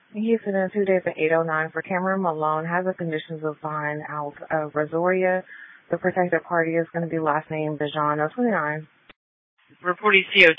He's sitting in 2 days at 809 for Cameron Malone. Has the conditions assigned out of Brazoria. The protected party is going to be last name Bejano 29. Reporting CO2.